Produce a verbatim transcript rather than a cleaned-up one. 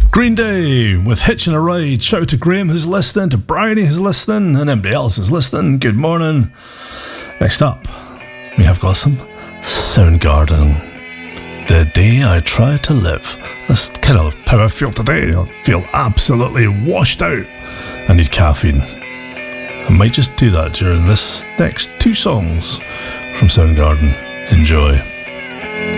Green Day with Hitching a Ride. Shout out to Graham who's listening, to Bryony who's listening, and everybody else who's listening. Good morning. Next up, we have got some Soundgarden. The Day I Try to Live. That's kind of how I feel today. I feel absolutely washed out. I need caffeine. I might just do that during this next two songs from Soundgarden. Enjoy.